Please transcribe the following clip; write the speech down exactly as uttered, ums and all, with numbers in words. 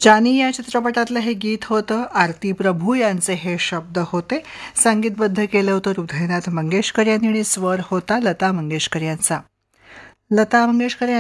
जानी या चित्रपटातलं हे गीत होतं. आरती प्रभू यांचे हे शब्द होते. संगीतबद्ध केलं होतं हृदयनाथ मंगेशकर यांनी आणि स्वर होता लता मंगेशकर यांचा. लता मंगेशकर